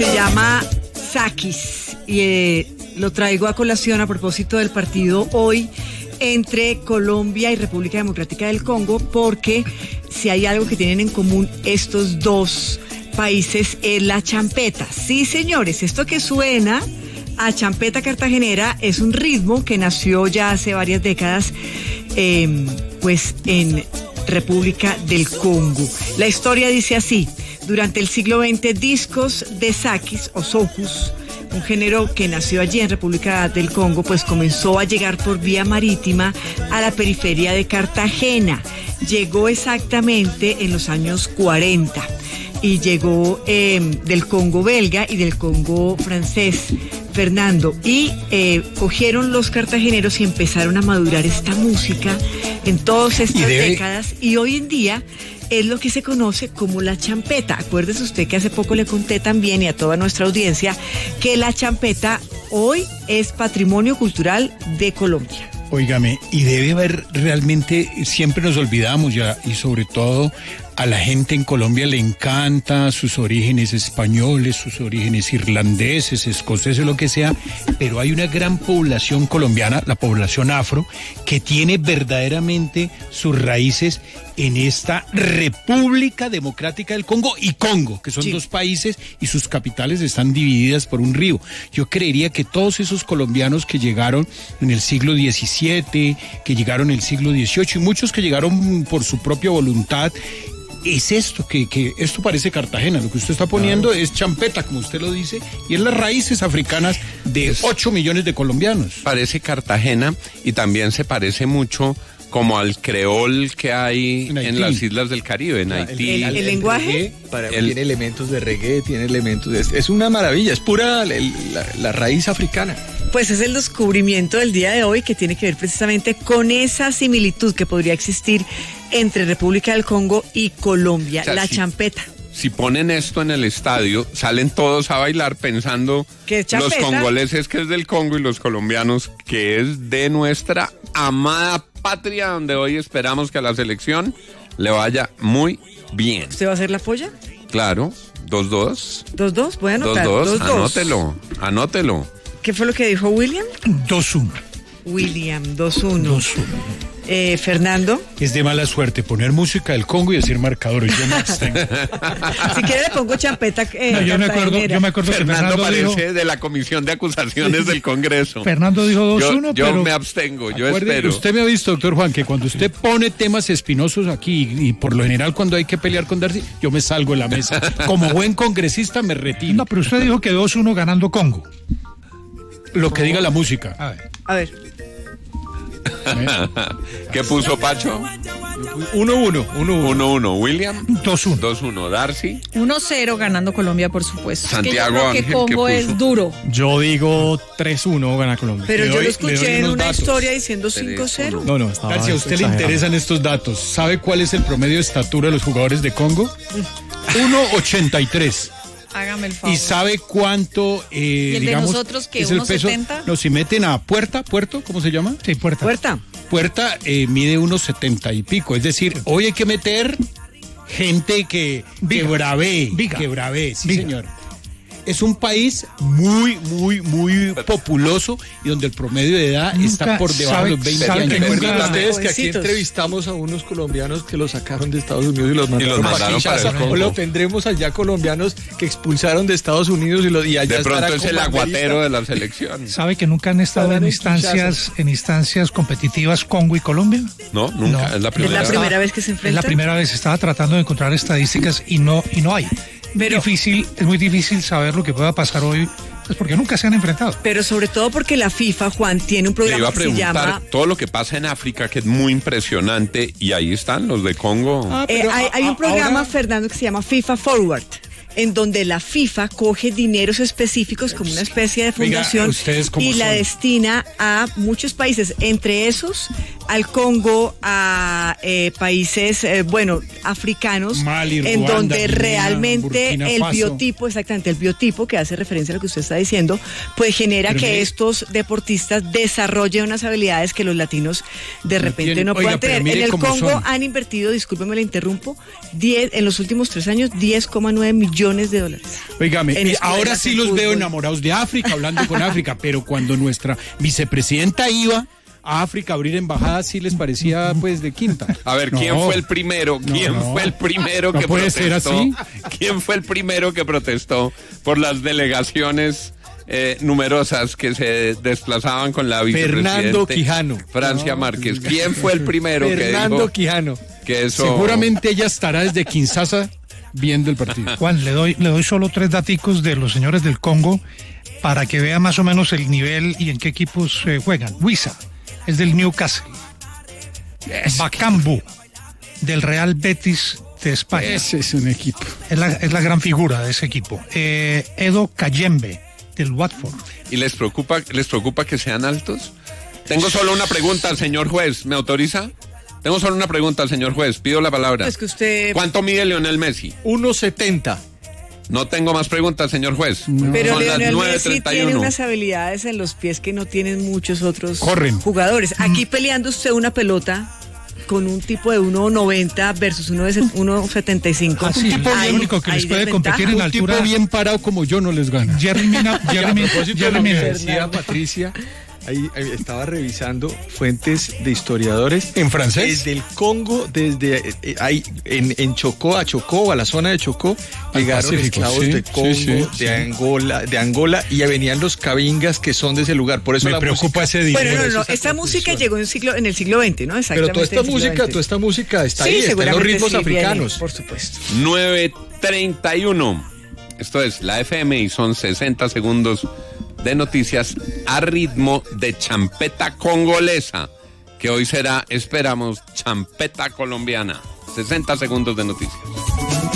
Se llama Sakis y lo traigo a colación a propósito del partido hoy entre Colombia y República Democrática del Congo, porque si hay algo que tienen en común estos dos países es la champeta. Sí, señores, esto que suena a champeta cartagenera es un ritmo que nació ya hace varias décadas, pues en República del Congo. La historia dice así: durante el siglo XX, discos de Sakis o soukous, un género que nació allí en República del Congo, pues comenzó a llegar por vía marítima a la periferia de Cartagena. Llegó exactamente en los años 40 y llegó del Congo belga y del Congo francés, Fernando, y cogieron los cartageneros y empezaron a madurar esta música en todas estas décadas, y hoy en día es lo que se conoce como la champeta. Acuérdese usted que hace poco le conté también y a toda nuestra audiencia que la champeta hoy es patrimonio cultural de Colombia. Óigame, y debe haber realmente, siempre nos olvidamos ya, y sobre todo a la gente en Colombia le encanta sus orígenes españoles, sus orígenes irlandeses, escoceses, lo que sea, pero hay una gran población colombiana, la población afro, que tiene verdaderamente sus raíces en esta República Democrática del Congo y Congo, que son dos países y sus capitales están divididas por un río. Yo creería que todos esos colombianos que llegaron en el siglo XVII, que llegaron en el siglo XVIII y muchos que llegaron por su propia voluntad, es esto, que esto parece Cartagena, lo que usted está poniendo es champeta, como usted lo dice, y es las raíces africanas de 8 millones de colombianos. Parece Cartagena y también se parece mucho como al creol que hay en las islas del Caribe, en Haití. El lenguaje tiene elementos de reggae, tiene elementos de... Es una maravilla, es pura la raíz africana. Pues es el descubrimiento del día de hoy, que tiene que ver precisamente con esa similitud que podría existir entre República del Congo y Colombia, o sea, la champeta. Si ponen esto en el estadio, salen todos a bailar pensando los congoleses que es del Congo y los colombianos que es de nuestra amada patria, donde hoy esperamos que a la selección le vaya muy bien. ¿Usted va a hacer la polla? Claro, 2-2. ¿2-2? Voy a anotar. 2-2, anótelo. ¿Qué fue lo que dijo William? 2-1. William, 2-1. Fernando. Es de mala suerte poner música del Congo y decir marcadores. Yo me abstengo. Si quiere le pongo champeta. No, yo me acuerdo Fernando que parece dijo, de la Comisión de Acusaciones del Congreso. Fernando dijo 2-1, yo pero me abstengo, yo espero. Usted me ha visto, doctor Juan, que cuando usted pone temas espinosos aquí y por lo general cuando hay que pelear con Darcy, yo me salgo de la mesa. Como buen congresista me retiro. No, pero usted dijo que 2-1 ganando Congo. Lo que diga la música. A ver. ¿Qué puso Pacho? 1-1. William. 2-1. 2-1. Darcy. 1-0 ganando Colombia, por supuesto. Santiago es que yo creo Ángel, que Congo es duro. Yo digo 3-1 gana Colombia. Pero yo lo escuché en una datos. historia diciendo 5-0. No, estaba Darcy, a usted le interesan estos datos. ¿Sabe cuál es el promedio de estatura de los jugadores de Congo? 1.83. Hágame el favor. ¿Y sabe cuánto, ¿Y el digamos, de nosotros que es el peso? 1.70? No, si meten a Puerto, ¿cómo se llama? Sí, Puerta. Puerta mide 1.70 y pico. Es decir, hoy hay que meter gente que bravee, sí, señor. Es un país muy populoso y donde el promedio de edad está por debajo de los 20 años. Recuerden ustedes que aquí entrevistamos a unos colombianos que los sacaron de Estados Unidos y los mandaron para Kinshasa. O lo tendremos allá colombianos que expulsaron de Estados Unidos y allá de pronto es el aguatero de la selección. ¿Sabe que nunca han estado en instancias competitivas Congo y Colombia? No, nunca. No. Es la primera vez que se enfrentan. Es la primera vez. Estaba tratando de encontrar estadísticas y no hay. Es muy difícil saber lo que pueda pasar hoy, pues porque nunca se han enfrentado. Pero sobre todo porque la FIFA, Juan, tiene un programa que se llama... todo lo que pasa en África, que es muy impresionante, y ahí están los de Congo. Hay un programa, Fernando, que se llama FIFA Forward, en donde la FIFA coge dineros específicos como una especie de fundación y la destina a muchos países, entre esos al Congo, a países, africanos, Mali, en Ruanda, donde realmente el biotipo que hace referencia a lo que usted está diciendo, pues genera que estos deportistas desarrollen unas habilidades que los latinos de repente no pueden tener. En el Congo han invertido, discúlpeme, le interrumpo, en los últimos 3 años, 10,9 millones millones de dólares. Óigame, ahora sí los veo enamorados de África, hablando con África, pero cuando nuestra vicepresidenta iba a África a abrir embajadas, sí les parecía pues de quinta. A ver, ¿quién fue el primero? ¿Quién fue el primero que puede protestó? Ser así. ¿Quién fue el primero que protestó por las delegaciones numerosas que se desplazaban con la vicepresidenta? Fernando Quijano. Francia Márquez. ¿Quién fue el primero que dijo? Fernando Quijano. Que eso... Seguramente ella estará desde Kinshasa viendo el partido. Juan, le doy solo 3 daticos de los señores del Congo para que vea más o menos el nivel y en qué equipos juegan. Huiza es del Newcastle. Bakambu del Real Betis de España. Ese es un equipo. Es la gran figura de ese equipo. Edo Kayembe del Watford. ¿Y les preocupa que sean altos? Tengo solo una pregunta, señor juez. ¿Me autoriza? Tengo solo una pregunta al señor juez. Pido la palabra. Es que usted... ¿Cuánto mide Lionel Messi? 1.70. No tengo más preguntas, señor juez. No. Pero Lionel Messi tiene unas habilidades en los pies que no tienen muchos otros jugadores. Aquí peleando usted una pelota con un tipo de 1.90 versus 1.75. Sí, el único que les puede competir en la altura. Un tipo bien parado como yo no les gana. Jerry Mina. Patricia. Ahí estaba revisando fuentes de historiadores. ¿En francés? Desde el Congo, desde ahí en Chocó, a la zona de Chocó, llegaron esclavos de Congo, de Angola, y venían los cabingas que son de ese lugar. Por eso me preocupa ese día. Bueno, no, esta música llegó en el siglo XX, ¿no? Exactamente. Pero toda esta música está ahí, está en los ritmos africanos. Viene, por supuesto. 9:31. Esto es la FM y son 60 segundos de noticias a ritmo de champeta congolesa, que hoy será, esperamos, champeta colombiana. 60 segundos de noticias.